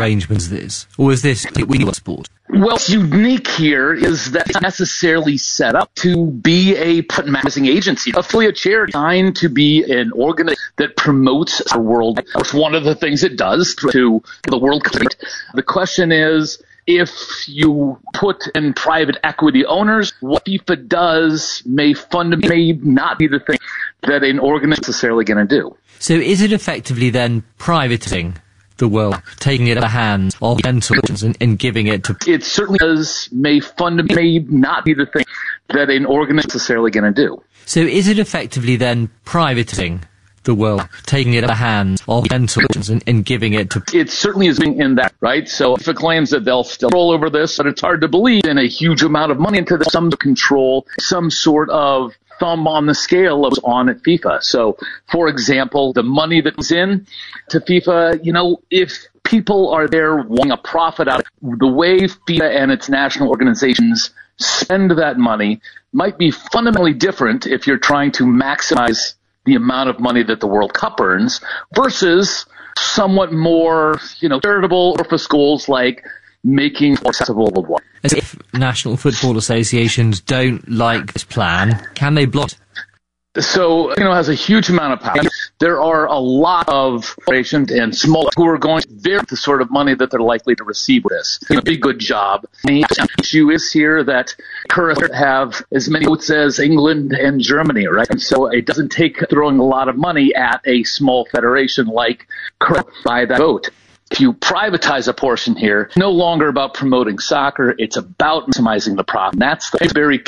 arrangements this? Or is this we need sport? Well, what's unique here is that it's not necessarily set up to be a maximizing agency. Affiliate charity is designed to be an organization that promotes the world. It's one of the things it does to the world. The question is, if you put in private equity owners, what FIFA does may fundamentally not be the thing that an organization is necessarily going to do. So is it effectively then privating the world, taking it out of the hands of dental and giving it to... It certainly may fundamentally not be the thing that an organization is necessarily going to do. So is it effectively then privating the world, taking it out of the hands of dental and giving it to... It certainly is in that, right? So if it claims that they'll still roll over this, but it's hard to believe in a huge amount of money into some control, some sort of thumb on the scale of on at FIFA. So, for example, the money that was in to FIFA, if people are there wanting a profit out of it, the way FIFA and its national organizations spend that money might be fundamentally different if you're trying to maximize the amount of money that the World Cup earns versus somewhat more, charitable or for schools like making more accessible worldwide. As if national football associations don't like this plan, can they block it? So, it has a huge amount of power. There are a lot of corporations and small who are going to vary the sort of money that they're likely to receive with this. Be a good job. The issue is here that currently have as many votes as England and Germany, right? And so it doesn't take throwing a lot of money at a small federation like by that vote. If you privatize a portion here, it's no longer about promoting soccer. It's about maximizing the profit. That's the very